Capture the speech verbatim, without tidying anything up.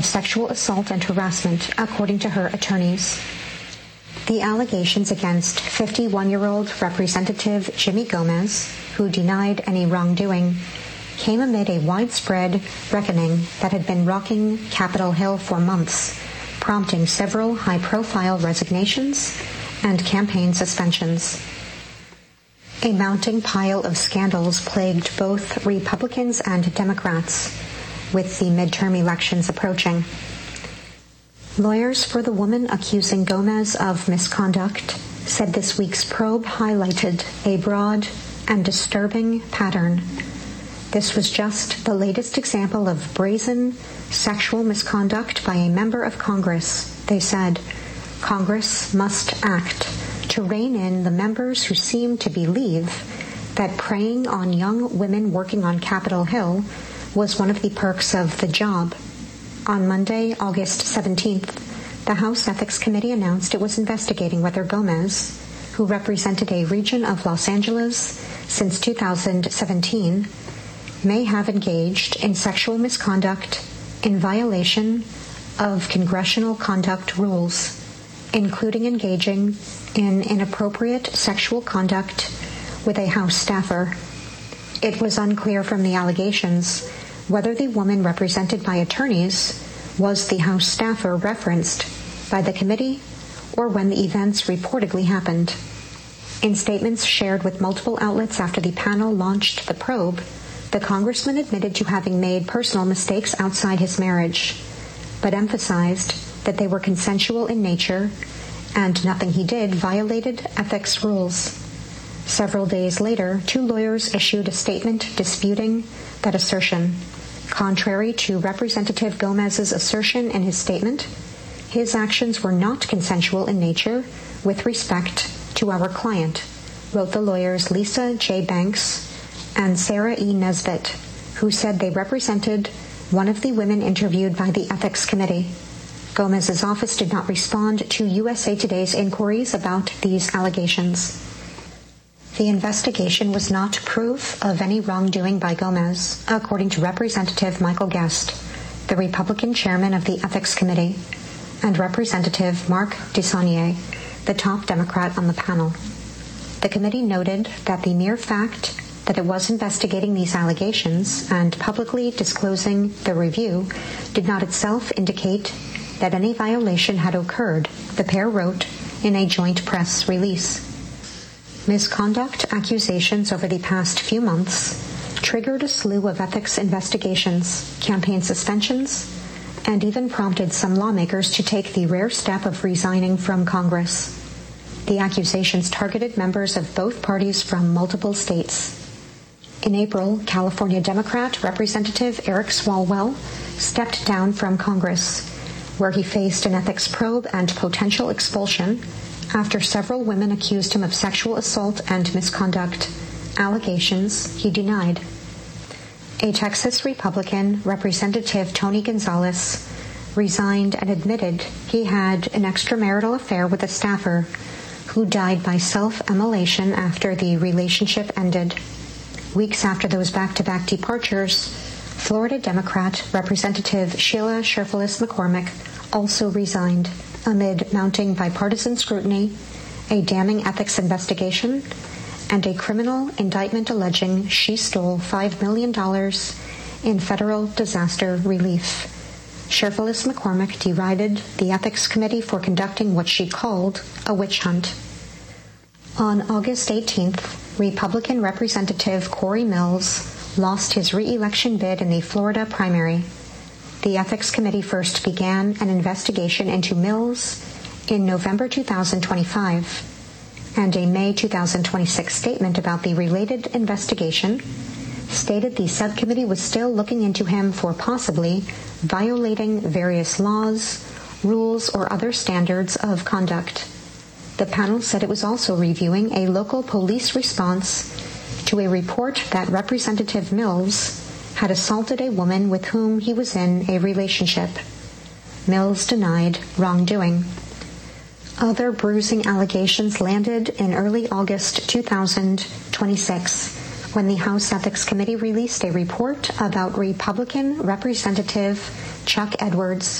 sexual assault and harassment, according to her attorneys. The allegations against fifty-one-year-old Representative Jimmy Gomez, who denied any wrongdoing, came amid a widespread reckoning that had been rocking Capitol Hill for months, prompting several high-profile resignations and campaign suspensions. A mounting pile of scandals plagued both Republicans and Democrats, with the midterm elections approaching. Lawyers for the woman accusing Gomez of misconduct said this week's probe highlighted a broad and disturbing pattern. This was just the latest example of brazen sexual misconduct by a member of Congress, they said. Congress must act to rein in the members who seem to believe that preying on young women working on Capitol Hill was one of the perks of the job. On Monday, August seventeenth, the House Ethics Committee announced it was investigating whether Gomez, who represented a region of Los Angeles since two thousand seventeen, may have engaged in sexual misconduct in violation of congressional conduct rules, including engaging in inappropriate sexual conduct with a House staffer. It was unclear from the allegations whether the woman represented by attorneys was the House staffer referenced by the committee or when the events reportedly happened. In statements shared with multiple outlets after the panel launched the probe, the congressman admitted to having made personal mistakes outside his marriage, but emphasized that they were consensual in nature and nothing he did violated ethics rules. Several days later, two lawyers issued a statement disputing that assertion. Contrary to Representative Gomez's assertion in his statement, his actions were not consensual in nature with respect to our client, wrote the lawyers Lisa J. Banks and Sarah E. Nesbitt, who said they represented one of the women interviewed by the Ethics Committee. Gomez's office did not respond to U S A Today's inquiries about these allegations. The investigation was not proof of any wrongdoing by Gomez, according to Representative Michael Guest, the Republican chairman of the Ethics Committee, and Representative Mark DeSaulnier, the top Democrat on the panel. The committee noted that the mere fact that it was investigating these allegations and publicly disclosing the review did not itself indicate that any violation had occurred, the pair wrote in a joint press release. Misconduct accusations over the past few months triggered a slew of ethics investigations, campaign suspensions, and even prompted some lawmakers to take the rare step of resigning from Congress. The accusations targeted members of both parties from multiple states. In April, California Democrat Representative Eric Swalwell stepped down from Congress, where he faced an ethics probe and potential expulsion after several women accused him of sexual assault and misconduct, allegations he denied. A Texas Republican, Representative Tony Gonzalez, resigned and admitted he had an extramarital affair with a staffer who died by self-immolation after the relationship ended. Weeks after those back-to-back departures, Florida Democrat Representative Sheila Sherfilis McCormick also resigned amid mounting bipartisan scrutiny, a damning ethics investigation, and a criminal indictment alleging she stole five million dollars in federal disaster relief. Sherfilis McCormick derided the Ethics Committee for conducting what she called a witch hunt. On August eighteenth, Republican Representative Corey Mills lost his re-election bid in the Florida primary. The Ethics Committee first began an investigation into Mills in November two thousand twenty-five, and a May two thousand twenty-six statement about the related investigation stated the subcommittee was still looking into him for possibly violating various laws, rules, or other standards of conduct. The panel said it was also reviewing a local police response to a report that Representative Mills had assaulted a woman with whom he was in a relationship. Mills denied wrongdoing. Other bruising allegations landed in early August two thousand twenty-six when the House Ethics Committee released a report about Republican Representative Chuck Edwards,